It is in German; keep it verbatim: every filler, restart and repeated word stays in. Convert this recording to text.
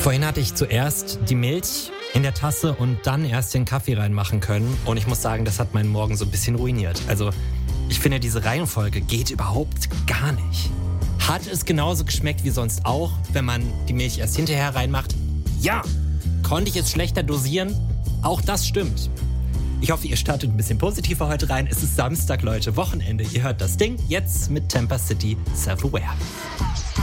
Vorhin hatte ich zuerst die Milch in der Tasse und dann erst den Kaffee reinmachen können. Und ich muss sagen, das hat meinen Morgen so ein bisschen ruiniert. Also ich finde, diese Reihenfolge geht überhaupt gar nicht. Hat es genauso geschmeckt wie sonst auch, wenn man die Milch erst hinterher reinmacht? Ja! Konnte ich es schlechter dosieren? Auch das stimmt. Ich hoffe, ihr startet ein bisschen positiver heute rein. Es ist Samstag, Leute, Wochenende. Ihr hört das Ding jetzt mit Temper City Self-Aware.